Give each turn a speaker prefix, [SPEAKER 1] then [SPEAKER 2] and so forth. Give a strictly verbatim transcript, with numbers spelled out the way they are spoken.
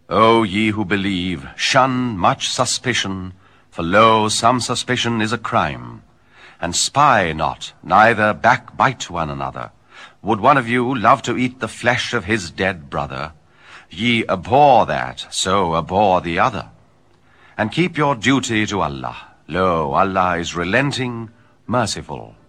[SPEAKER 1] O ye who believe, shun much suspicion, for lo, some suspicion is a crime. And spy not, neither backbite one another. Would one of you love to eat the flesh of his dead brother? Ye abhor that, so abhor the other. And keep your duty to Allah. Lo, Allah is relenting, merciful.